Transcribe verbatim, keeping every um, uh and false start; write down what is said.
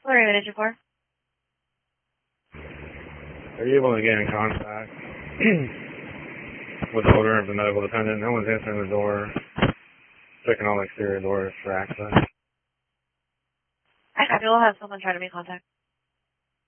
What area did you for? Are you able to get in contact with the owner of the medical dependent? No one's answering the door. Checking all the exterior doors for access. I will have someone try to make contact.